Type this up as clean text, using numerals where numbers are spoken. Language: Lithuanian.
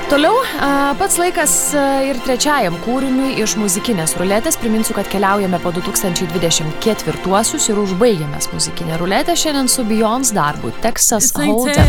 Toliau, pats laikas ir trečiajam kūriniui iš muzikinės ruletės. Priminsiu, kad keliaujame po 2024 ir užbaigiame muzikinę ruletę šiandien su Beyoncé darbu Texas Hold'em.